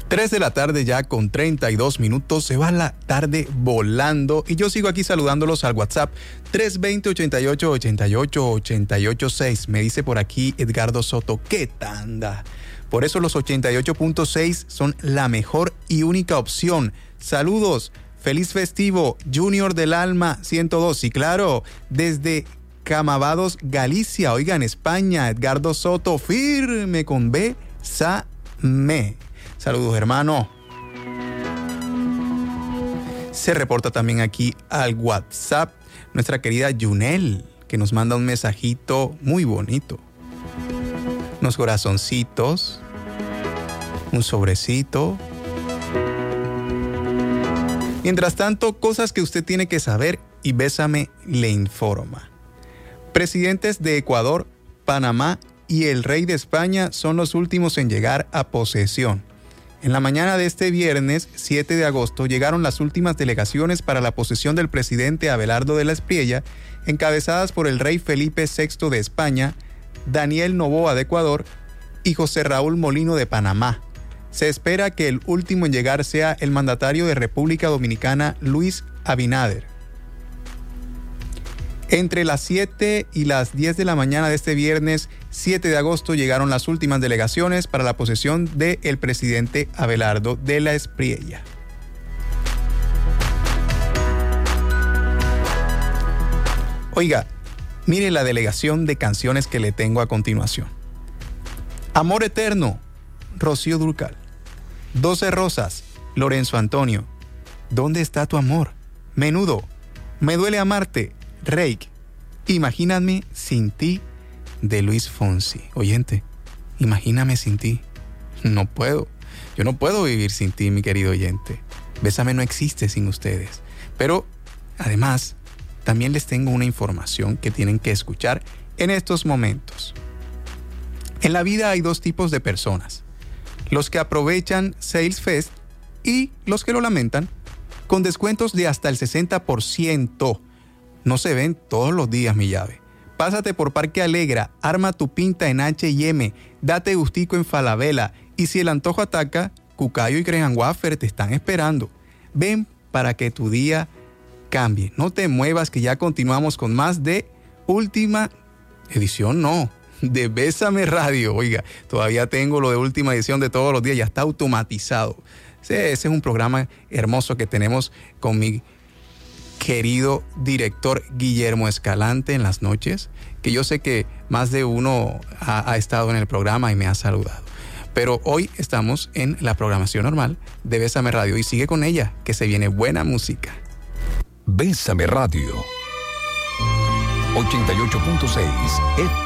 3 de la tarde ya con 32 minutos, se va la tarde volando y yo sigo aquí saludándolos al WhatsApp 320-88-88-886. Me dice por aquí Edgardo Soto, ¡qué tanda! Por eso los 88.6 son la mejor y única opción. Saludos, feliz festivo, Junior del Alma 102, y claro, desde Camavados, Galicia, oigan, España, Edgardo Soto, firme con Bésame. Saludos, hermano. Se reporta también aquí al WhatsApp nuestra querida Yunel, que nos manda un mensajito muy bonito. Unos corazoncitos, un sobrecito. Mientras tanto, cosas que usted tiene que saber y Bésame le informa. Presidentes de Ecuador, Panamá y el rey de España son los últimos en llegar a posesión. En la mañana de este viernes, 7 de agosto, llegaron las últimas delegaciones para la posesión del presidente Abelardo de la Espriella, encabezadas por el rey Felipe VI de España, Daniel Noboa de Ecuador y José Raúl Molino de Panamá. Se espera que el último en llegar sea el mandatario de República Dominicana, Luis Abinader. Entre las 7 y las 10 de la mañana de este viernes, 7 de agosto, llegaron las últimas delegaciones para la posesión del presidente Abelardo de la Espriella. Oiga, mire la delegación de canciones que le tengo a continuación. Amor Eterno, Rocío Dúrcal. 12 Rosas, Lorenzo Antonio. ¿Dónde está tu amor? Menudo. Me duele amarte, Reik. Imagíname sin ti, de Luis Fonsi. Oyente, imagíname sin ti. No puedo. Yo no puedo vivir sin ti, mi querido oyente. Bésame no existe sin ustedes. Pero, además, también les tengo una información que tienen que escuchar en estos momentos. En la vida hay dos tipos de personas. Los que aprovechan Sales Fest y los que lo lamentan, con descuentos de hasta el 60%. No se ven todos los días, mi llave. Pásate por Parque Alegra, arma tu pinta en H&M, date gustico en Falabella y si el antojo ataca, Cucayo y Graham Wafer te están esperando. Ven para que tu día cambie. No te muevas que ya continuamos con más de Última Edición, de Bésame Radio. Oiga, todavía tengo lo de Última Edición de todos los días, ya está automatizado. Ese es un programa hermoso que tenemos con mi querido director Guillermo Escalante en las noches, que yo sé que más de uno ha estado en el programa y me ha saludado. Pero hoy estamos en la programación normal de Bésame Radio y sigue con ella, que se viene buena música. Bésame Radio 88.6